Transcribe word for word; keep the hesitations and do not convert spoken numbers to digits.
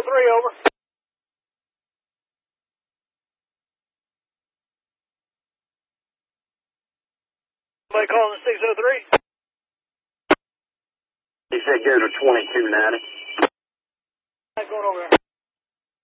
three, over. Somebody calling the six oh three? He said go to twenty-two ninety. I'm going over there.